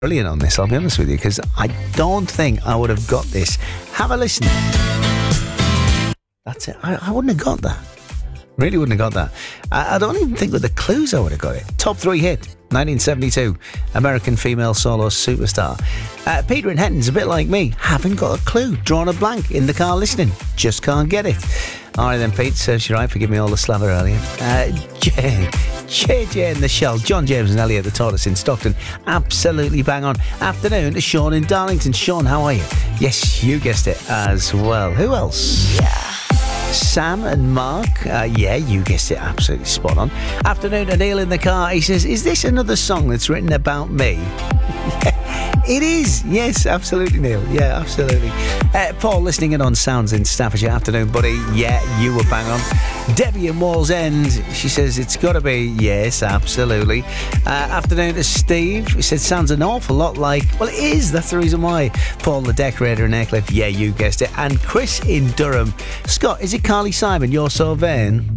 brilliant on this, I'll be honest with you, because I don't think I would have got this. Have a listen. That's it. I wouldn't have got that. Really wouldn't have got that. I don't even think with the clues I would have got it. Top 3 hit, 1972. American female solo superstar. Peter in Hetton's a bit like me. Haven't got a clue. Drawn a blank in the car listening. Just can't get it. All right then, Pete. Serves you right for giving me all the slather earlier. JJ in the Shell. John James and Elliot the Tortoise in Stockton. Absolutely bang on. Afternoon to Sean in Darlington. Sean, how are you? Yes, you guessed it as well. Who else? Yeah. Sam and Mark, yeah, you guessed it, absolutely spot on. Afternoon to Neil in the car. He says, is this another song that's written about me? It is, yes, absolutely, Neil. Yeah, absolutely. Paul listening in on Sounds in Staffordshire. Afternoon, buddy. Yeah, you were bang on. Debbie in Wallsend, she says it's got to be, yes, absolutely. Afternoon to Steve. He said sounds an awful lot like, well, it is, that's the reason why. Paul the Decorator in Aycliffe, yeah, you guessed it. And Chris in Durham. Scott, is it Carly Simon, You're So Vain?